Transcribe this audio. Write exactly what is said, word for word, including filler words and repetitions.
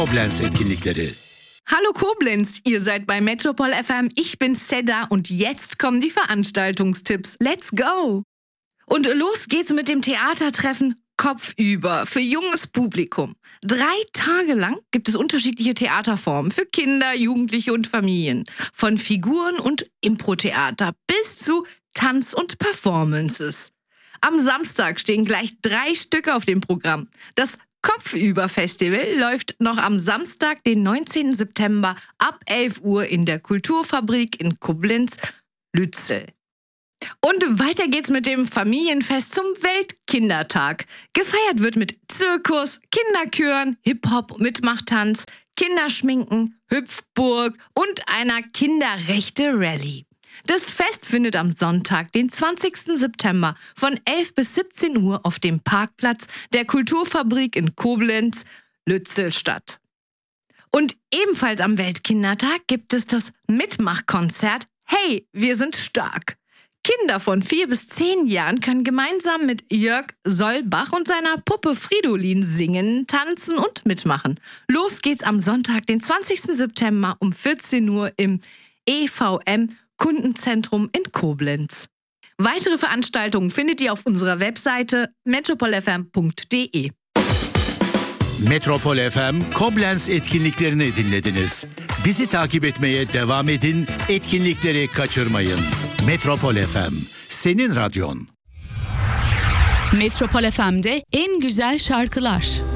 Koblenz etkinlikleri. Hallo Koblenz, ihr seid bei Metropol F M, ich bin Seda und jetzt kommen die Veranstaltungstipps. Let's go! Und los geht's mit dem Theatertreffen Kopfüber für junges Publikum. Drei Tage lang gibt es unterschiedliche Theaterformen für Kinder, Jugendliche und Familien. Von Figuren und Impro-Theater bis zu Tanz und Performances. Am Samstag stehen gleich drei Stücke auf dem Programm. Das Kopfüber-Festival läuft noch am Samstag, den neunzehnten September ab elf Uhr in der Kulturfabrik in Koblenz-Lützel. Und weiter geht's mit dem Familienfest zum Weltkindertag. Gefeiert wird mit Zirkus, Kinderchören, Hip-Hop, Mitmachtanz, Kinderschminken, Hüpfburg und einer Kinderrechte-Rallye. Das Fest findet am Sonntag, den zwanzigsten September von elf bis siebzehn Uhr auf dem Parkplatz der Kulturfabrik in Koblenz-Lützel statt. Und ebenfalls am Weltkindertag gibt es das Mitmachkonzert Hey, wir sind stark. Kinder von vier bis zehn Jahren können gemeinsam mit Jörg Solbach und seiner Puppe Fridolin singen, tanzen und mitmachen. Los geht's am Sonntag, den zwanzigsten September um vierzehn Uhr im E V M Kundenzentrum in Koblenz. Weitere Veranstaltungen findet ihr auf unserer Webseite metropol f m punkt d e. Metropol F M Koblenz etkinliklerini dinlediniz. Bizi takip etmeye devam edin, etkinlikleri kaçırmayın. Metropol F M, senin radyon. Metropol F M'de en güzel şarkılar.